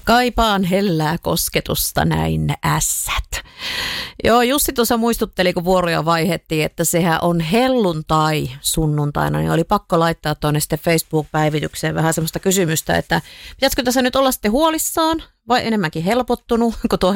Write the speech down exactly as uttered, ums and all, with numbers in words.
Kaipaan hellää kosketusta, näin ne ässät. Joo, Jussi tuossa muistutteli, kun vuoroja vaihettiin, että sehän on helluntai sunnuntaina, niin oli pakko laittaa tuonne sitten Facebook-päivitykseen vähän semmoista kysymystä, että pitäisikö tässä nyt olla sitten huolissaan vai enemmänkin helpottunut, kun tuo